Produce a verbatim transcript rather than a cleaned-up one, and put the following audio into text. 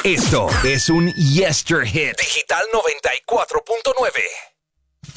Esto es un Yester Hit Digital noventa y cuatro punto nueve.